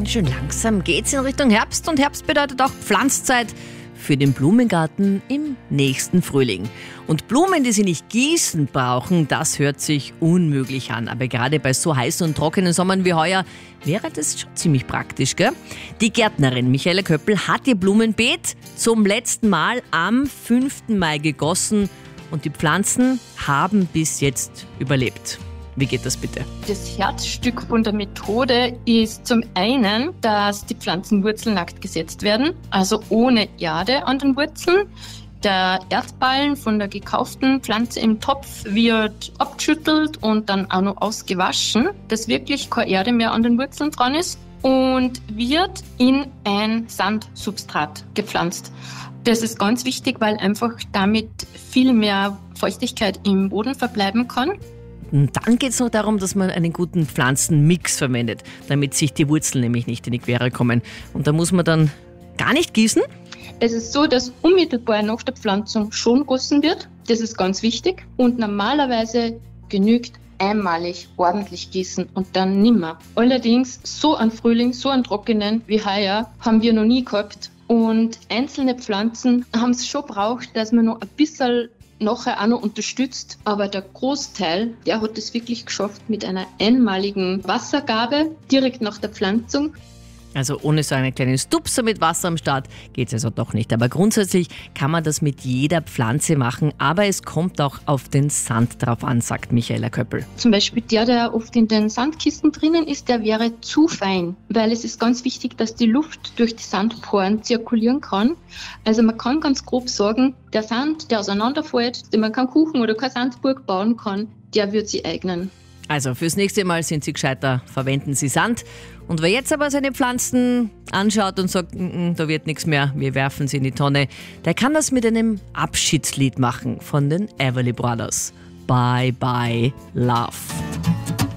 Schön langsam geht's in Richtung Herbst und Herbst bedeutet auch Pflanzzeit für den Blumengarten im nächsten Frühling. Und Blumen, die Sie nicht gießen brauchen, das hört sich unmöglich an. Aber gerade bei so heißen und trockenen Sommern wie heuer wäre das schon ziemlich praktisch, gell? Die Gärtnerin Michaela Köppel hat ihr Blumenbeet zum letzten Mal am 5. Mai gegossen und die Pflanzen haben bis jetzt überlebt. Wie geht das bitte? Das Herzstück von der Methode ist zum einen, dass die Pflanzen wurzelnackt gesetzt werden, also ohne Erde an den Wurzeln. Der Erdballen von der gekauften Pflanze im Topf wird abgeschüttelt und dann auch noch ausgewaschen, dass wirklich keine Erde mehr an den Wurzeln dran ist und wird in ein Sandsubstrat gepflanzt. Das ist ganz wichtig, weil einfach damit viel mehr Feuchtigkeit im Boden verbleiben kann. Und dann geht es noch darum, dass man einen guten Pflanzenmix verwendet, damit sich die Wurzeln nämlich nicht in die Quere kommen. Und da muss man dann gar nicht gießen? Es ist so, dass unmittelbar nach der Pflanzung schon gegossen wird. Das ist ganz wichtig. Und normalerweise genügt einmalig ordentlich gießen und dann nimmer. Allerdings so ein Frühling, so einen trockenen wie heuer haben wir noch nie gehabt. Und einzelne Pflanzen haben es schon braucht, dass man noch ein bisschen nachher auch noch unterstützt, aber der Großteil, der hat es wirklich geschafft mit einer einmaligen Wassergabe direkt nach der Pflanzung. Also ohne so einen kleinen Stupser mit Wasser am Start geht es also doch nicht. Aber grundsätzlich kann man das mit jeder Pflanze machen, aber es kommt auch auf den Sand drauf an, sagt Michaela Köppel. Zum Beispiel der oft in den Sandkisten drinnen ist, der wäre zu fein, weil es ist ganz wichtig, dass die Luft durch die Sandporen zirkulieren kann. Also man kann ganz grob sagen, der Sand, der auseinanderfällt, den man keinen Kuchen oder keine Sandburg bauen kann, der wird sich eignen. Also fürs nächste Mal sind Sie gescheiter, verwenden Sie Sand. Und wer jetzt aber seine Pflanzen anschaut und sagt, da wird nichts mehr, wir werfen sie in die Tonne, der kann das mit einem Abschiedslied machen von den Everly Brothers. Bye Bye Love.